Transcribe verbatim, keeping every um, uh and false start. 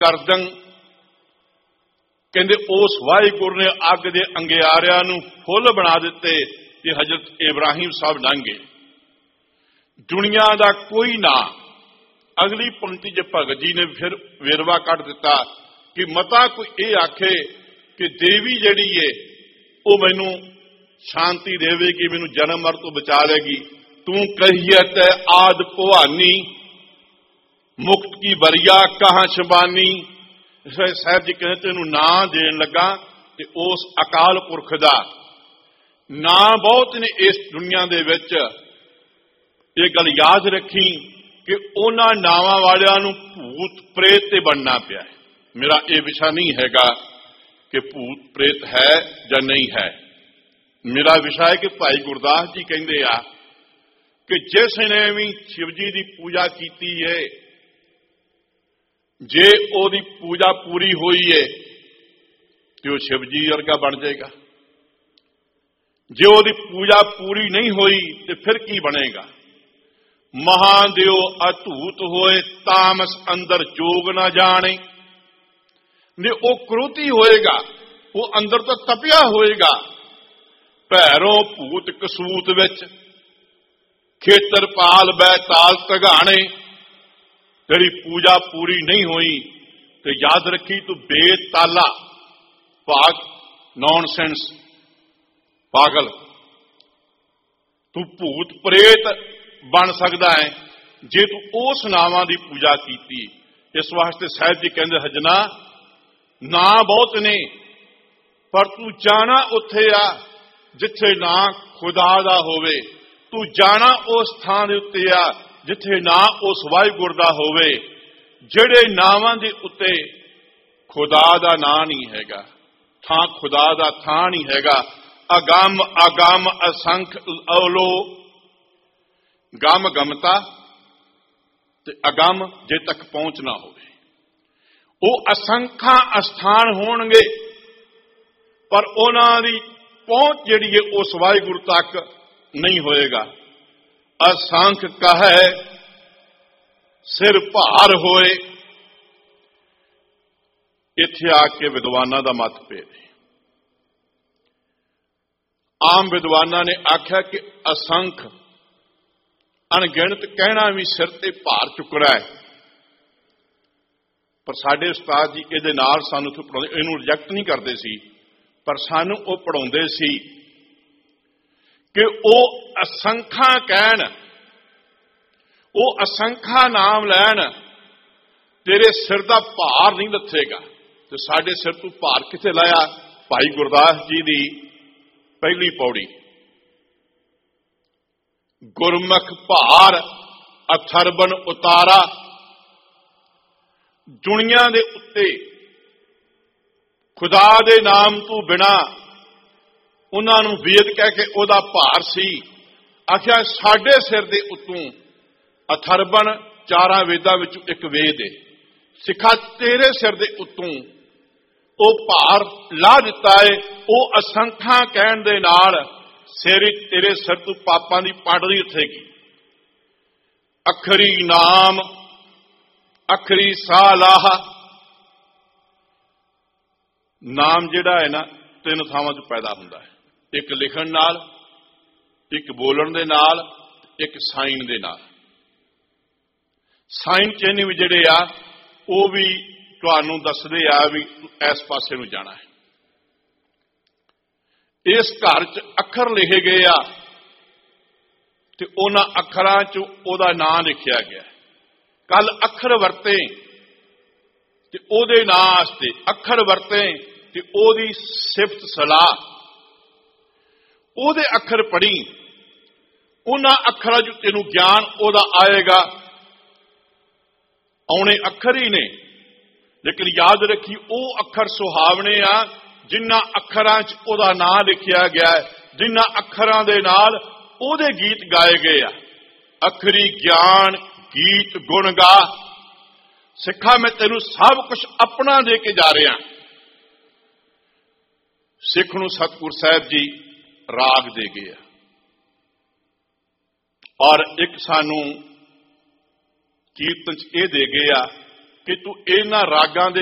करदं कहते उस वाहिगुरू ने अग के अंगियारियां नूं फुल बना दिते ते हजरत इब्राहिम साहब लंघ गए। दुनिया का कोई ना। अगली पंक्ति च भगत जी ने फिर वेरवा कट दिता कि मता कोई ये आखे कि देवी जिहड़ी है वो मैनू शांति देवेगी, मैनू जन्म मर तो बचा लेगी। तू कहियत आद भवानी, मुक्त की बरिया कहां शबानी। साहब जी कहते तेनू ना देन लगा ते उस अकाल पुरख दा ना बहुत ने इस दुनिया दे विच। ये गल याद रखी कि उन्हां नावां वालियां नूं भूत प्रेत ते बनना पिया है। मेरा ये विषय नहीं हैगा कि भूत प्रेत है या नहीं है। मेरा विषय है कि भाई गुरदास जी कहते आ कि जिसने भी शिव जी की पूजा की है, जे ओदी पूजा पूरी हुई है तो शिव जी वर्गा बन जाएगा। जे ओदी पूजा पूरी नहीं हुई तो फिर की बनेगा। महादेव अतूत होए तामस अंदर जोग ना जाने। ने वो क्रोधी होएगा, वो अंदर तो तपिया होएगा। भैरों भूत कसूत विच खेतरपाल बैताल तगाने। तेरी पूजा पूरी नहीं हुई तो याद रखी तू बेताला भाग नॉनसेंस पागल। तू भूत प्रेत बन सकता है जे तू उस नावां की पूजा की। इस वास्ते साहिब जी कहते हजना ना बहुत ने पर तू जाना उत्थे आ जिथे ना खुदा दा होवे। तू जाना उस थां दे उत्ते आ जिथे ना उस वाहिगुरू दा होवे। जिहड़े नावां दे उत्ते खुदा दा नां नहीं हैगा, थां खुदा दा थां नहीं हैगा। अगम अगम असंख अवलो। गम गमता ते अगम जे तक पहुंचना होवे। वो असंख्या अस्थान होणगे पर उन्हां दी पहुंच जिहड़ी है उस वाहिगुरू तक नहीं होएगा। असंख कहे सिर भार होए। इत्थे आके विद्वानां दा मत भेद है। आम विद्वानां ने आख्या कि असंख अणगिणत कहना भी सिर ते भार चुकना है। पर साडे उस्ताद जी इहदे नाल सानूं पढ़ाउंदे, इहनूं रिजैक्ट नहीं करते सी पर सानूं वो पढ़ाउंदे सी कि वो असंख्या कहन, वो असंख्या नाम लैन, तेरे सिर का भार नहीं लथेगा। तो साडे सिर तू भार किथे लाया? भाई गुरदास जी की पहली पौड़ी गुरमुख भार अथरबन उतारा। दुनिया दे उत्ते खुदा दे नाम तू बिना उन्हां नूं वेद कह के ओदा भार सी। आखिया साडे सिर दे उत्तों अथरबन चारां वेदां विचों एक वेद है। सिखा तेरे सिर दे उत्तों ओ भार ला दिता है। वो असंख्या कहण दे नाल सिर तेरे सिर तू पापां दी पाड़ी उठेगी। अखरी नाम अखरी सालाह। नाम जिहड़ा है ना तीन थावां तो पैदा हुंदा है। एक लिखण नाल, एक बोलण दे नाल, एक साइन दे नाल। साइन चिन्ह भी जिहड़े आ वो भी तुहानूं दसदे आ भी इस पासे नूं जाना है। इस घर च अखर लिखे गए आ ते उन्हां अखरां च ओहदा नां लिखिया गया। कल अखर वरते ते ओहदे नां वास्ते, अखर वरते ते ओहदी सिफत सलाह, ओहदे अखर पढ़ी, उन्हां अखरां च तैनूं ज्ञान ओहदा आएगा। आने अखर ही ने, लेकिन याद रखी वो अखर सुहावने आ जिन्हां अखरां च ओहदा नां लिखिया गया है, जिन्हां अखरां दे नाल ओहदे गीत गाए गए आ। अखरी ज्ञान गीत गुण गा। सिखा मैं तेनू सब कुछ अपना दे के जा रहा। सिख नूं सतगुर साहब जी राग दे गए और एक सानू कीर्तन च यह दे गए ਕਿ ਤੂੰ ਇਹਨਾਂ ਰਾਗਾਂ ਦੇ